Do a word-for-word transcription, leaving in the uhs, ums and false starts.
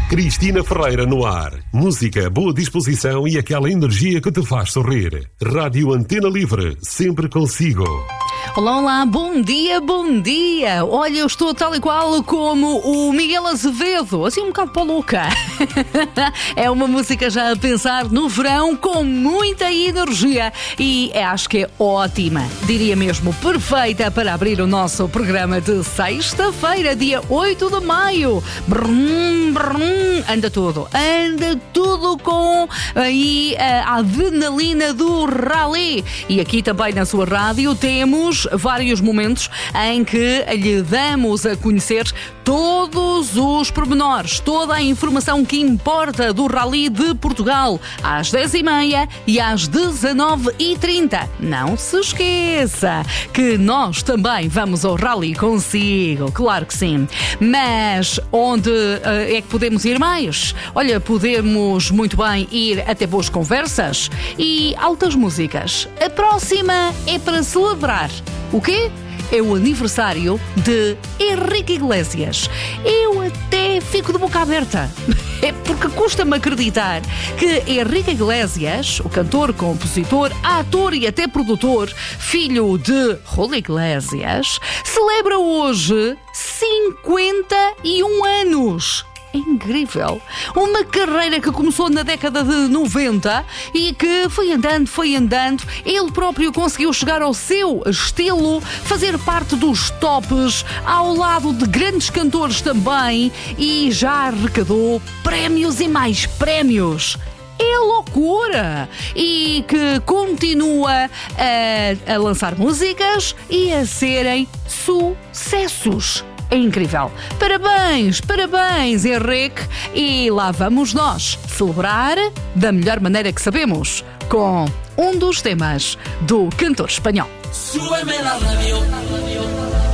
Cristina Ferreira no ar. Música, boa disposição e aquela energia que te faz sorrir. Rádio Antena Livre, sempre consigo. Olá, olá, bom dia, bom dia. Olha, eu estou tal e qual como o Miguel Azevedo, assim um bocado para louca. É uma música já a pensar no verão com muita energia e acho que é ótima, diria mesmo perfeita para abrir o nosso programa de sexta-feira, dia oito de maio. Brum, brum, anda tudo, anda tudo com aí a adrenalina do rally. E aqui também na sua rádio temos vários momentos em que lhe damos a conhecer todos os pormenores, toda a informação que importa do Rally de Portugal, às dez e meia e às dezanove e trinta. Não se esqueça que nós também vamos ao Rally consigo, claro que sim. Mas onde uh, é que podemos ir mais? Olha, podemos muito bem ir até boas conversas e altas músicas. A próxima é para celebrar. O quê? É o aniversário de Henrique Iglesias. Eu até fico de boca aberta. É porque custa-me acreditar que Henrique Iglesias, o cantor, compositor, ator e até produtor, filho de Julio Iglesias, celebra hoje cinquenta e um anos. É incrível. Uma carreira que começou na década de noventa e que foi andando, foi andando. Ele próprio conseguiu chegar ao seu estilo, fazer parte dos tops, ao lado de grandes cantores também, e já arrecadou prémios e mais prémios. É loucura! E que continua a, a lançar músicas e a serem sucessos. É incrível. Parabéns, parabéns, Henrique. E lá vamos nós celebrar da melhor maneira que sabemos, com um dos temas do cantor espanhol. Súbeme la radio.